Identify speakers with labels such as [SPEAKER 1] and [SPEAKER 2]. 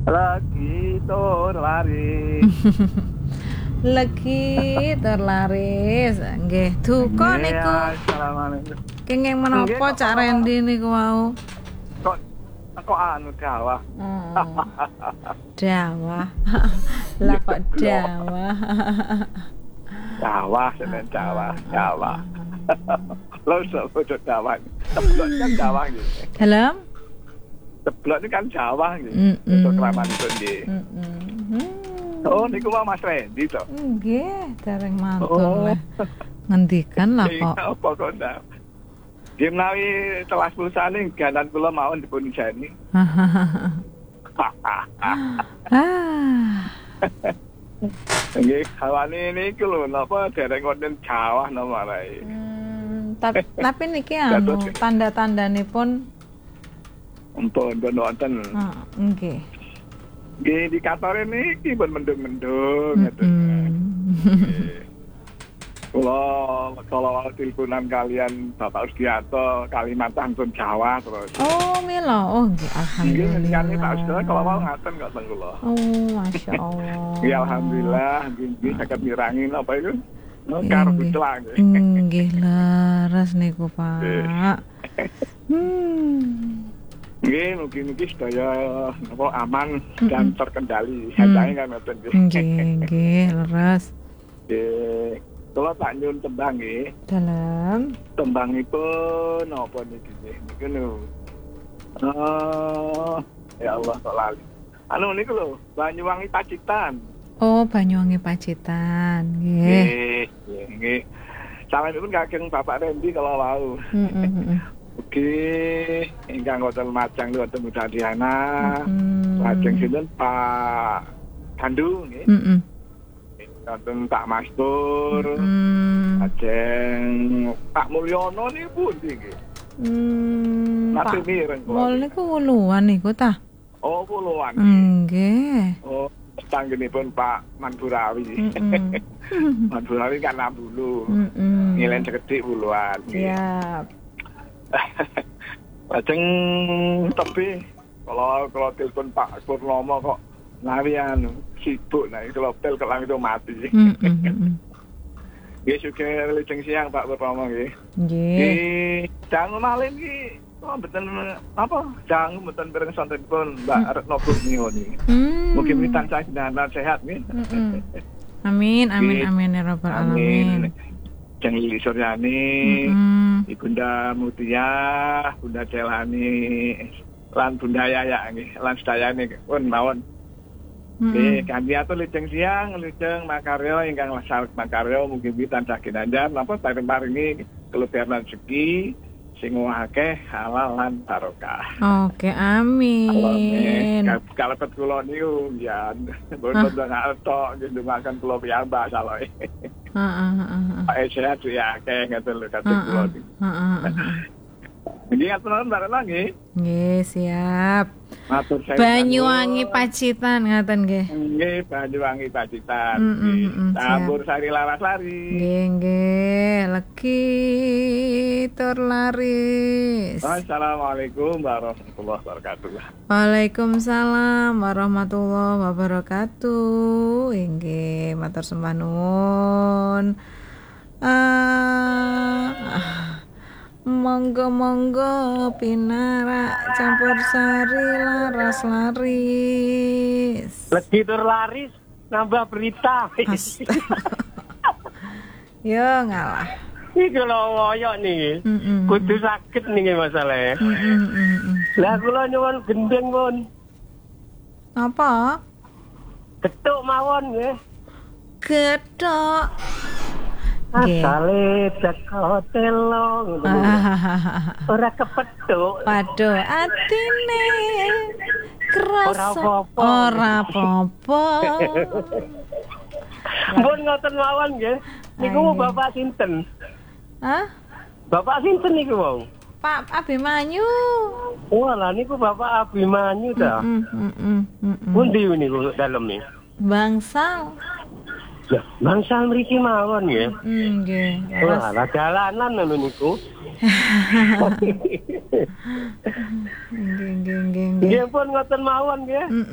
[SPEAKER 1] Lagi tur lari.
[SPEAKER 2] Lagi terlaris. Nggih, duka niku.
[SPEAKER 1] Assalamualaikum.
[SPEAKER 2] Kenging menapa Cak Rendi niku wau?
[SPEAKER 1] Kok anu Jawa.
[SPEAKER 2] Jawa. Lah kok Jawa.
[SPEAKER 1] Jawa, senen Jawa. Lo sebut Jawa. Teblok kan Jawa gitu.
[SPEAKER 2] Dalam?
[SPEAKER 1] Teblok ini kan Jawa gitu. Untuk kelaman itu nggih. Oh, niku mah Mas Rendi to.
[SPEAKER 2] Nggih, dereng mantul leh. Ngendikan lah kok.
[SPEAKER 1] Apa kok ndak? Nggih menawi telas pulsane ganan kula mawon dipun jani. Nggih, kawane niku lho napa dereng wonten Jawa napa rae.
[SPEAKER 2] Tapi niki anu tanda-tandanipun
[SPEAKER 1] Ampun wonten.
[SPEAKER 2] Nggih.
[SPEAKER 1] Nggih di kantor niki pun mendung-mendung ngoten. Kalau teleponan kalian Bapak Usdianto Kalimantan pun Jawa terus.
[SPEAKER 2] Oh, mila. Oh, nggih alhamdulillah.
[SPEAKER 1] Nggih, Pak Usdianto kalau mau ngaten kok teng kula.
[SPEAKER 2] Oh, masyaallah.
[SPEAKER 1] Ya alhamdulillah nggih saged mirangi napa iku? Karep celang.
[SPEAKER 2] Nggih leres niku, Pak.
[SPEAKER 1] Nggih, mugi-mugi sedaya napa aman dan terkendali. Santai kan ngoten nggih.
[SPEAKER 2] Nggih, leres.
[SPEAKER 1] Nggih. Kula tak nyuwun tembang nggih.
[SPEAKER 2] Dalam
[SPEAKER 1] Tembangipun napa niki nggih? Niku lho. Ya Allah kok lali. Anu niku lho, Banyuwangi Pacitan.
[SPEAKER 2] Oh, Banyuwangi Pacitan. Nggih.
[SPEAKER 1] Nggih. Salamipun kageng Bapak Rendi kalau wau. Oke, ingkang hotel Majang lho wonten Mudadiana. Lajeng sinten Pak Gandu nggih. Wonten Pak Mastur. Lajeng Pak Mulyono niku pundi nggih? Nate mireng kok.
[SPEAKER 2] Mall niku wuluan niku ta?
[SPEAKER 1] Oh, wuluan.
[SPEAKER 2] Nggih.
[SPEAKER 1] Oh, tanggenipun Pak Mandurawi. Mandurawi kan 60. Ngilen sekedhik wuluan.
[SPEAKER 2] Siap.
[SPEAKER 1] Lajeng tapi kalau telepon Pak Purnomo kok lawian sibuk nah kalau tel itu mati. Nggih suge lajeng siang Pak Purnomo nggih. Nggih. Jangan malih iki mboten apa jangan mboten bareng sontenipun Mbak Retno Kurniawan niki. Mugi-mugi tansah sehat nggih.
[SPEAKER 2] Amin ya rabbal alamin.
[SPEAKER 1] Jeng Lili Suryani, Ibunda Mutia, Bunda Celani, lan Bunda Yaya nggih, lan sedayane pun mawon. Nggih, kanthi atur lajeng siang, lajeng makarya ingkang laksat makarya mugi-mugi tansah kinanjar napa paring-paringi keluberan rezeki sing akeh halal lan barokah.
[SPEAKER 2] Oke, amin.
[SPEAKER 1] Kalebet kula niku ya mboten ngatok ndongaken kula piyambak saloe. Sehat ya akeh ngoten lho kate kula niku. Nggih atur bareng lagi.
[SPEAKER 2] Nggih, siap.
[SPEAKER 1] Matur saya.
[SPEAKER 2] Banyuwangi Pacitan ngaten nggih.
[SPEAKER 1] Nggih, Banyuwangi Pacitan. Campur sari laras lari.
[SPEAKER 2] Nggih, legi tur laris.
[SPEAKER 1] Assalamualaikum warahmatullahi wabarakatuh.
[SPEAKER 2] Waalaikumsalam warahmatullahi wabarakatuh. Nggih, matur sembah nuwun. Monggo pinarak campur sari laras laris.
[SPEAKER 3] Legi tur laris nambah berita.
[SPEAKER 2] Yo ngalah.
[SPEAKER 3] Iki lho woyok niki. Kudu sakit niki masalahe. Lah kula nyuwun gendeng pun.
[SPEAKER 2] Apa?
[SPEAKER 3] Getuk mawon nggih.
[SPEAKER 2] Getuk.
[SPEAKER 3] Asale teko telo ora kepethuk.
[SPEAKER 2] Waduh, atine kerasa ora apa-apa.
[SPEAKER 3] Mbon ngoten mawon nggih. Niku Bapak sinten?
[SPEAKER 2] Hah?
[SPEAKER 3] Bapak sinten niku wau?
[SPEAKER 2] Pak Abimanyu.
[SPEAKER 3] Walah niku Bapak Abimanyu ta. Pundi niku dalem niku?
[SPEAKER 2] Bangsal.
[SPEAKER 3] Ya, bangsal mriki mawon nggih.
[SPEAKER 2] Nggih.
[SPEAKER 3] Wah, dalanan lho niku.
[SPEAKER 2] Nggih.
[SPEAKER 3] Nggih pun ngoten mawon nggih.